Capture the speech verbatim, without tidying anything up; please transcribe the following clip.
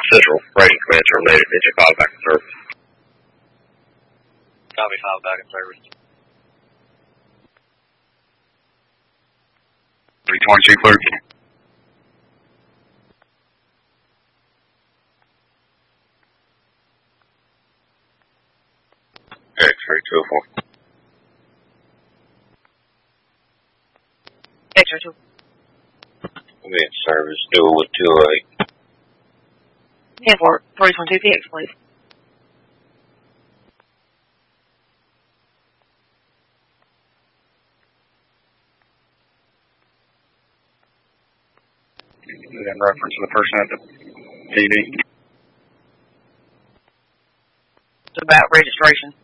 Central rating command terminated. Engine five back in service. Copy, five back in service. three twenty-two clear. X-ray two oh four. X-ray two. We in service, dual with two oh eight. ten four, three twenty-two P X, please. In reference to the person at the P D. It's about registration.